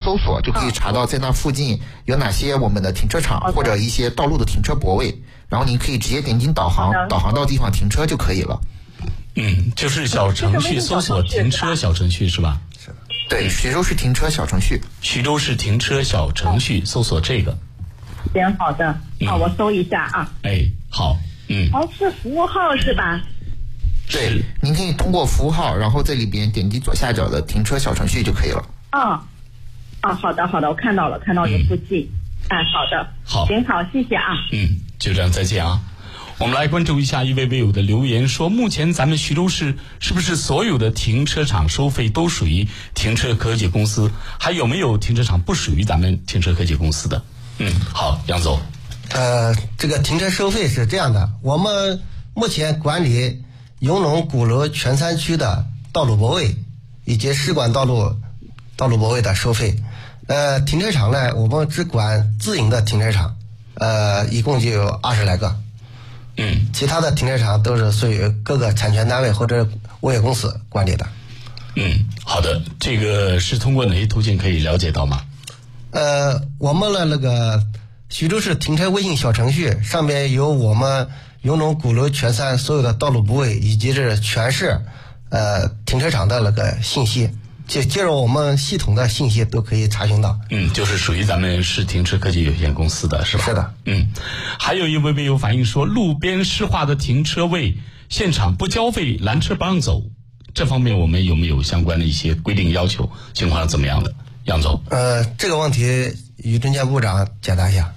搜索，就可以查到在那附近有哪些我们的停车场或者一些道路的停车泊位，然后您可以直接点进导航到地方停车就可以了。 就是小程序搜索停车小程序是吧？ 是的，对，徐州市停车小程序， 徐州市停车小程序搜索这个。 行，好的，我搜一下啊。 好， 是服务号是吧？ 对，您可以通过服务号，然后在里边点击左下角的停车小程序就可以了。 好的，我看到这附近。好的， 好， 行，好，谢谢啊。 就这样，再见啊。我们来关注一下一位微友的留言，说目前咱们徐州市是不是所有的停车场收费都属于停车科技公司？还有没有停车场不属于咱们停车科技公司的？好，杨总。 这个停车收费是这样的，我们目前管理永隆鼓楼全3区的道路泊位以及市管道路泊位的收费。停车场呢，我们只管自营的停车场，一共就有20来个。其他的停车场都是属于各个产权单位或者物业公司管理的。 好的，这个是通过哪些途径可以了解到吗？ 我们的那个徐州市停车微信小程序上面有我们永隆鼓楼全3所有的道路泊位以及是全市停车场的那个信息，介绍我们系统的信息都可以查询到。 就是属于咱们市停车科技有限公司的是吧？ 是的。 还有一位微友反映说，路边湿化的停车位现场不交费拦车不让走，这方面我们有没有相关的一些规定要求？情况是怎么样的？杨总。 这个问题于证监部长解答一下。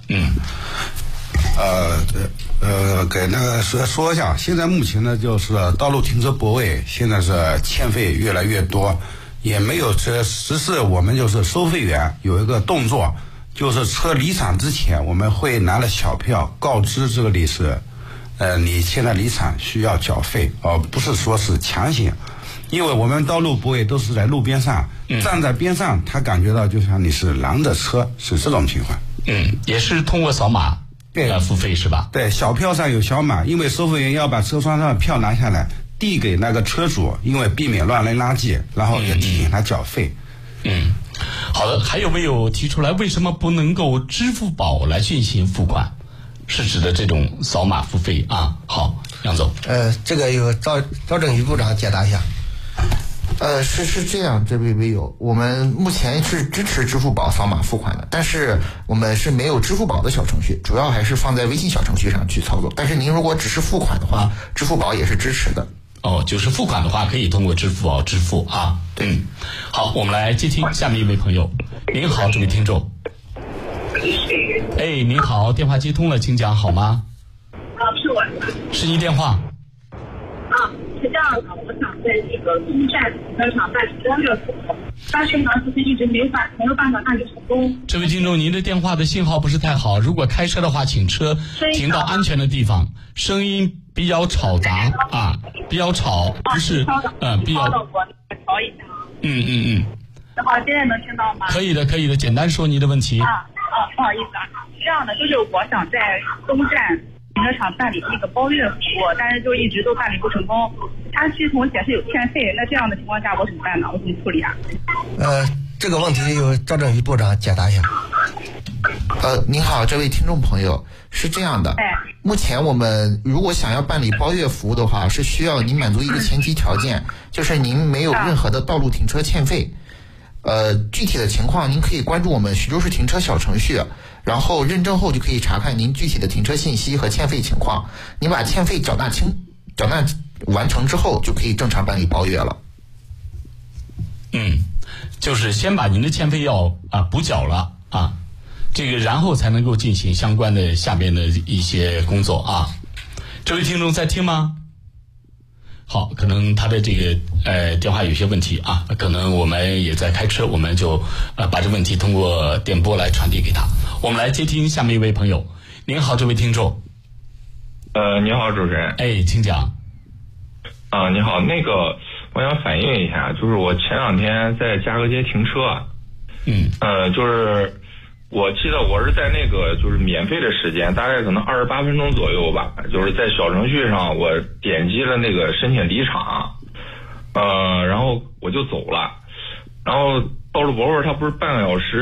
给那个说一下，现在目前呢，就是道路停车泊位现在是欠费越来越多，也没有实施我们就是收费员有一个动作，就是车离场之前，我们会拿了小票告知这个理事，你现在离场需要缴费，不是说是强行。因为我们道路泊位都是在路边上，站在边上，他感觉到就像你是拦着车，是这种情况。 也是通过扫码付费是吧？ 对，小票上有小码，因为收费员要把车窗上的票拿下来递给那个车主，因为避免乱扔垃圾，然后也提醒他缴费。 好的，还有没有提出来为什么不能够支付宝来进行付款？是指的这种扫码付费啊？好，杨总。 这个由赵正宇部长解答一下。 是这样，这位微友，我们目前是支持支付宝扫码付款的，但是我们是没有支付宝的小程序，主要还是放在微信小程序上去操作。但是您如果只是付款的话，支付宝也是支持的。 就是付款的话，可以通过支付宝支付啊。好，我们来接听下面一位朋友。您好，这位听众。您好，电话接通了，请讲好吗？ 是我。 是您电话。 是这样的，我想在这个东站停车场办理包月服务，但是呢，就是一直没有办法办理成功。 这位听众，您的电话的信号不是太好，如果开车的话，请车停到安全的地方，声音比较吵杂啊，比较吵，不是比较。 调一下。好，现在能听到吗？ 可以的，简单说您的问题。 不好意思啊，是这样的，就是我想在东站停车场办理那个包月服务，但是就一直都办理不成功，它系统显示有欠费，那这样的情况下我怎么办呢？我怎么处理啊？ 这个问题由赵正宇部长解答一下。 您好，这位听众朋友，是这样的，目前我们如果想要办理包月服务的话，是需要您满足一个前提条件，就是您没有任何的道路停车欠费。具体的情况您可以关注我们徐州市停车小程序，然后认证后就可以查看您具体的停车信息和欠费情况。您把欠费缴纳完成之后，就可以正常办理包月了。 就是先把您的欠费要补缴了啊，这个然后才能够进行相关的下面的一些工作啊。这位听众在听吗？好，可能他的这个电话有些问题啊，可能我们也在开车，我们就把这问题通过电波来传递给他。我们来接听下面一位朋友。您好，这位听众。 你好，主持人。 请讲。 你好，那个我想反映一下，就是我前2天在嘉禾街停车，就是我记得我是在那个就是免费的时间，大概可能28分钟左右吧，就是在小程序上我点击了那个申请离场，然后我就走了，然后到了泊位它不是半个小时